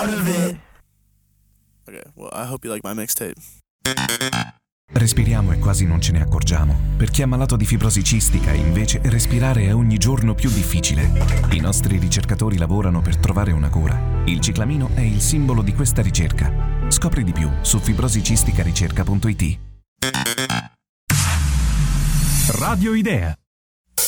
out of it. Okay, well, I hope you like my mixtape. Respiriamo e quasi non ce ne accorgiamo. Per chi è malato di fibrosi cistica, invece, respirare è ogni giorno più difficile. I nostri ricercatori lavorano per trovare una cura. Il ciclamino è il simbolo di questa ricerca. Scopri di più su fibrosicistica-ricerca.it. Radio Idea.